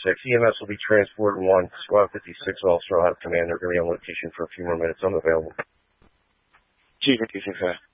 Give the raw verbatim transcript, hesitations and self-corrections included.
fifty-six. E M S will be transport one. Squad fifty-six also have command. They're going to be on location for a few more minutes. I'm available. Chief fifty-six, sir.